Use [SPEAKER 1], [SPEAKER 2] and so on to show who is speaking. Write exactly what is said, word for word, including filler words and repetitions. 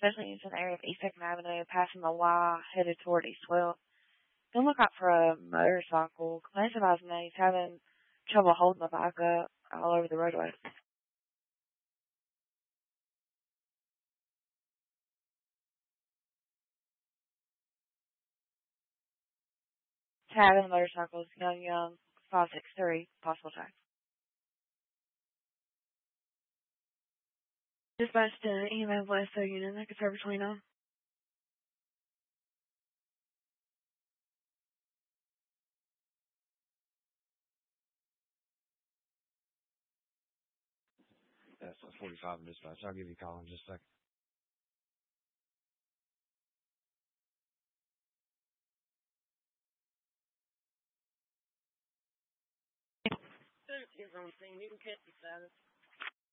[SPEAKER 1] especially in an area of East Second Avenue, passing the Y, headed toward East twelve. Don't look out for a motorcycle. Complaints about his name. He's having trouble holding the bike up all over the roadway. Having motorcycles, young, young, five six three, possible time. Dispatched to E M S West so unit that could serve between them.
[SPEAKER 2] That's forty-five in dispatch. I'll give you a call in just a second. It's on thing. You can catch the status.